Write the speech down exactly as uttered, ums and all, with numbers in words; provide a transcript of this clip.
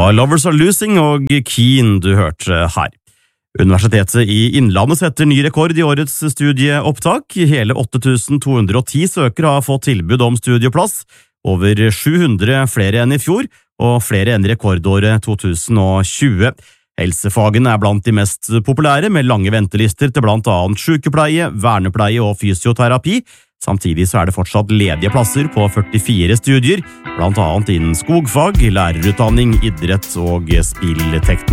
var Lovers Are Losing og Keen du hørte her. Universitetet i Innlandet setter ny rekord i årets studieopptak. Hele åtte tusen to hundre og ti søkere har fått tilbud om studieplass, over sju hundre flere enn i fjor, og flere enn rekordåret to tusen og tjue. Helsefagene er blant de mest populære, med lange ventelister til blant annet sykepleie, vernepleie og fysioterapi. Samtidig så er det fortsatt ledige plasser på førtifire studier, blant annet innen skogfag, lærerutdanning, idrett og spillteknikk.